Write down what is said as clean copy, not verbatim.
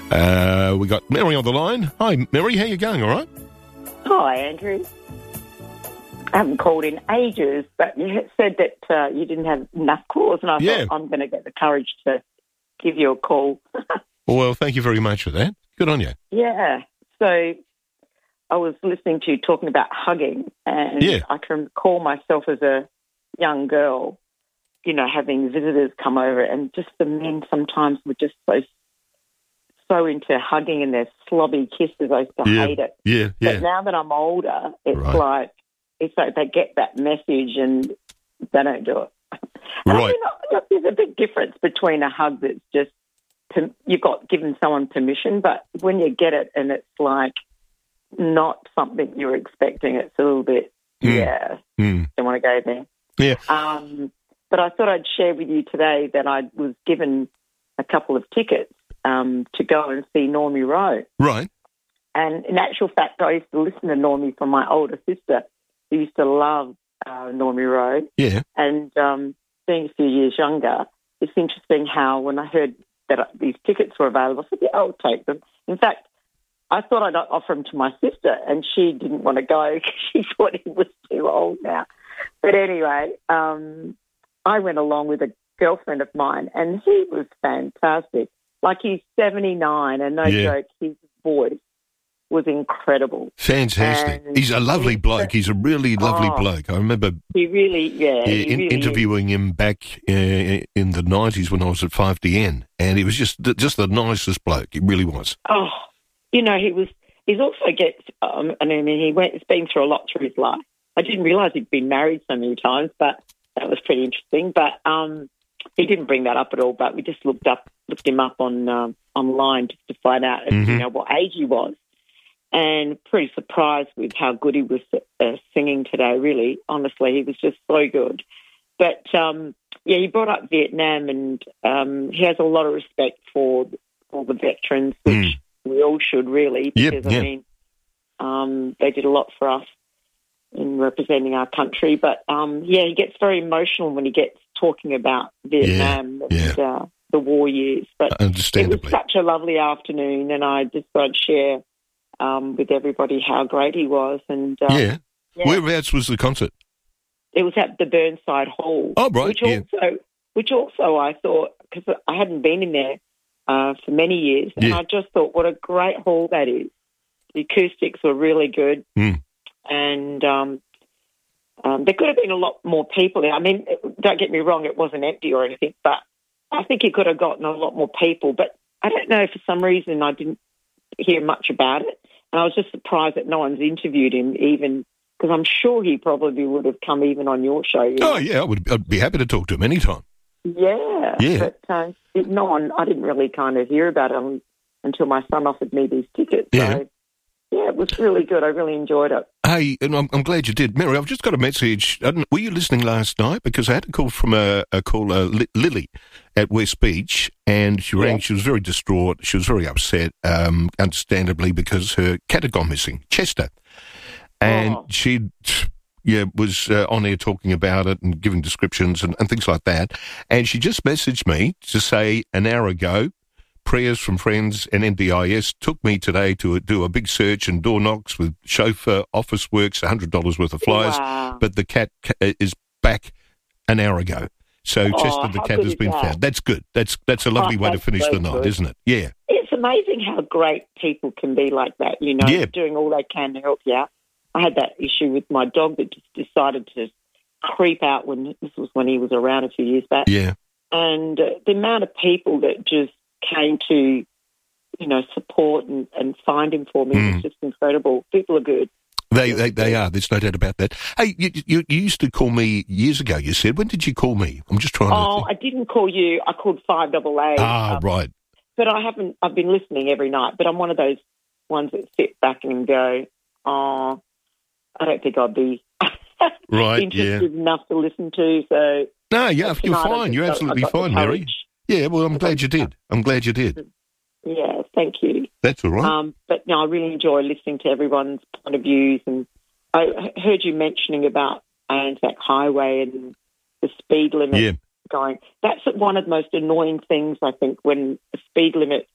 We got Mary on the line. Hi, Mary. How you going? All right? Hi, Andrew. I haven't called in ages, but you had said that you didn't have enough calls, and I thought I'm going to get the courage to give you a call. Well, thank you very much for that. Good on you. Yeah. So I was listening to you talking about hugging, and I can recall myself as a young girl, you know, having visitors come over, and just the men sometimes were just so into hugging and their slobby kisses. I used to hate it. Yeah. But now that I'm older, it's like they get that message and they don't do it. Right. There's a big difference between a hug that's just you've got given someone permission, but when you get it and it's like not something you're expecting, it's a little bit, don't want to go there. Yeah. But I thought I'd share with you today that I was given a couple of tickets to go and see Normie Rowe. Right. And in actual fact, I used to listen to Normie from my older sister, who used to love Normie Rowe. Yeah. And being a few years younger, it's interesting how when I heard that these tickets were available, I said, yeah, I'll take them. In fact, I thought I'd offer them to my sister, and she didn't want to go because she thought he was too old now. But anyway, I went along with a girlfriend of mine, and he was fantastic. Like, he's 79, and no joke, his voice was incredible. Fantastic. And he's a lovely bloke. He's a really lovely bloke. I remember he really interviewing him back in the 90s when I was at 5DN, and he was just the nicest bloke. He really was. Oh, you know, he's also he's been through a lot through his life. I didn't realise he'd been married so many times, but that was pretty interesting. But he didn't bring that up at all, but we just looked him up on online just to find out what age he was. And pretty surprised with how good he was singing today, really. Honestly, he was just so good. But, he brought up Vietnam, and he has a lot of respect for all the veterans, which we all should, really, because, they did a lot for us in representing our country. But, he gets very emotional when he gets talking about Vietnam and the war years. But understandably. It was such a lovely afternoon, and I just thought I'd share with everybody how great he was. And whereabouts was the concert? It was at the Burnside Hall. Oh, right. Which also I thought, because I hadn't been in there for many years, and I just thought, what a great hall that is. The acoustics were really good, and there could have been a lot more people there. I mean, don't get me wrong, it wasn't empty or anything, but I think he could have gotten a lot more people. But I don't know, for some reason I didn't hear much about it. And I was just surprised that no one's interviewed him, even because I'm sure he probably would have come even on your show. Oh, yeah, I'd be happy to talk to him anytime. Yeah. But no one, I didn't really kind of hear about him until my son offered me these tickets. Yeah. So, it was really good. I really enjoyed it. Hey, and I'm glad you did. Mary, I've just got a message. Were you listening last night? Because I had a call from a caller, Lily, at West Beach, and she rang. She was very distraught. She was very upset, understandably, because her cat had gone missing, Chester. And she was on air talking about it and giving descriptions and things like that. And she just messaged me to say an hour ago, prayers from friends and NDIS took me today to do a big search and door knocks with chauffeur, office works, $100 worth of flyers. Wow. But the cat is back an hour ago. So Chester the cat has been found. That's good. That's a lovely way to finish the night, isn't it? Yeah. It's amazing how great people can be like that, doing all they can to help you out. I had that issue with my dog that just decided to creep out this was when he was around a few years back. Yeah. And the amount of people that just came to, support and find him for me was just incredible. People are good. They are. There's no doubt about that. Hey, you used to call me years ago, you said. When did you call me? I'm just trying to... I didn't call you. I called 5AA. Ah, right. But I've been listening every night, but I'm one of those ones that sit back and go, I don't think I'd be interested enough to listen to. So no, you're fine. You're absolutely fine, Mary. Yeah, well, I'm glad you did. Yeah, thank you. That's all right. But no, I really enjoy listening to everyone's point of views, and I heard you mentioning about Anzac Highway and the speed limit going. That's one of the most annoying things, I think, when a speed limit